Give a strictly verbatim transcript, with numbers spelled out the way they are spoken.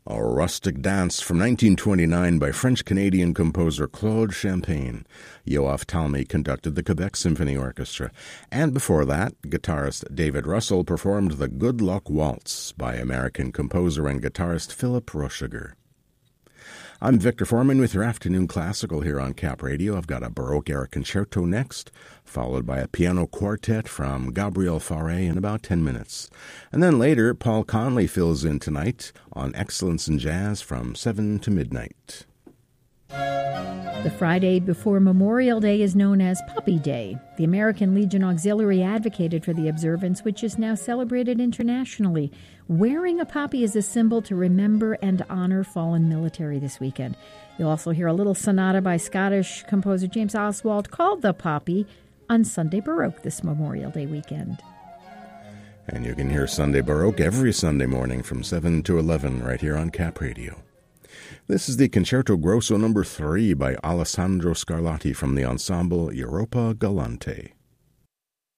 A rustic dance from nineteen twenty-nine by French-Canadian composer Claude Champagne. Yoav Talmy conducted the Quebec Symphony Orchestra. And before that, guitarist David Russell performed the Good Luck Waltz by American composer and guitarist Philip Rochiger. I'm Victor Foreman with your afternoon classical here on Cap Radio. I've got a Baroque-era concerto next, followed by a piano quartet from Gabriel Fauré in about ten minutes. And then later, Paul Conley fills in tonight on Excellence in Jazz from seven to midnight. The Friday before Memorial Day is known as Poppy Day. The American Legion Auxiliary advocated for the observance, which is now celebrated internationally. Wearing a poppy is a symbol to remember and honor fallen military this weekend. You'll also hear a little sonata by Scottish composer James Oswald called The Poppy on Sunday Baroque this Memorial Day weekend. And you can hear Sunday Baroque every Sunday morning from seven to eleven right here on Cap Radio. This is the Concerto Grosso number three by Alessandro Scarlatti from the ensemble Europa Galante.